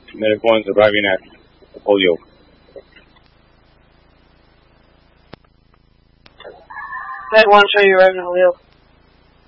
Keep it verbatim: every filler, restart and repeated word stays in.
Medic one's arriving at Polio. Medic one, show you arriving at Polio.